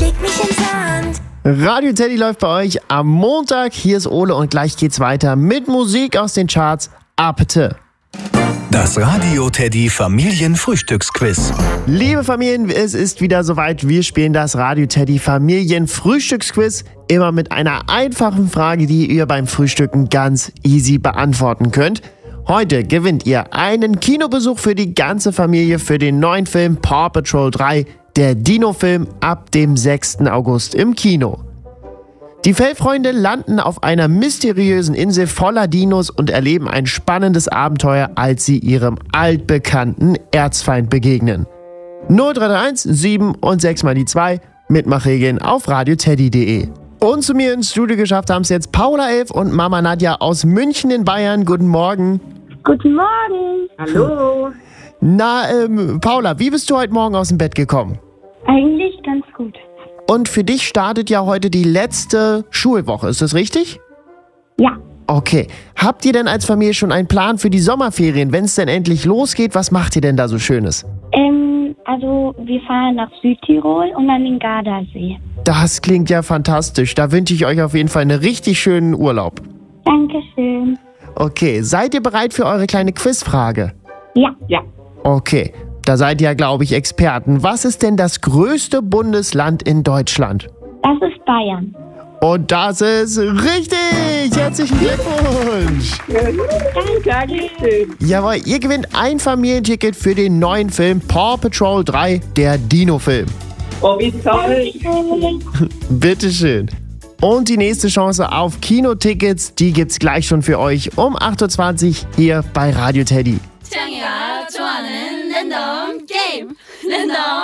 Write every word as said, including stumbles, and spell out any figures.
leg mich ins Sand. Radio Teddy läuft bei euch am Montag. Hier ist Ole und gleich geht's weiter mit Musik aus den Charts. Apte. Das Radio Teddy Familienfrühstücksquiz. Liebe Familien, es ist wieder soweit. Wir spielen das Radio Teddy Familienfrühstücksquiz. Immer mit einer einfachen Frage, die ihr beim Frühstücken ganz easy beantworten könnt. Heute gewinnt ihr einen Kinobesuch für die ganze Familie für den neuen Film Paw Patrol drei, der Dino-Film, ab dem sechsten August im Kino. Die Fellfreunde landen auf einer mysteriösen Insel voller Dinos und erleben ein spannendes Abenteuer, als sie ihrem altbekannten Erzfeind begegnen. null drei drei eins sieben und sechs mal die zwei, Mitmachregeln auf radioteddy punkt de. Und zu mir ins Studio geschafft haben es jetzt Paula Elf und Mama Nadja aus München in Bayern. Guten Morgen. Guten Morgen. Hallo. Na, ähm, Paula, wie bist du heute Morgen aus dem Bett gekommen? Eigentlich ganz gut. Und für dich startet ja heute die letzte Schulwoche, ist das richtig? Ja. Okay. Habt ihr denn als Familie schon einen Plan für die Sommerferien, wenn es denn endlich losgeht? Was macht ihr denn da so Schönes? Ähm, also wir fahren nach Südtirol und an den Gardasee. Das klingt ja fantastisch. Da wünsche ich euch auf jeden Fall einen richtig schönen Urlaub. Dankeschön. Okay, seid ihr bereit für eure kleine Quizfrage? Ja. Ja. Okay, da seid ihr, glaube ich, Experten. Was ist denn das größte Bundesland in Deutschland? Das ist Bayern. Und das ist richtig! Herzlichen Glückwunsch! Dankeschön. Jawohl, ihr gewinnt ein Familienticket für den neuen Film Paw Patrol drei, der Dino-Film. Oh, wie toll. Bitteschön. Und die nächste Chance auf Kinotickets, die gibt's gleich schon für euch um acht Uhr zwanzig hier bei Radio Teddy. 창이가 좋아하는 랜덤 게임. 랜덤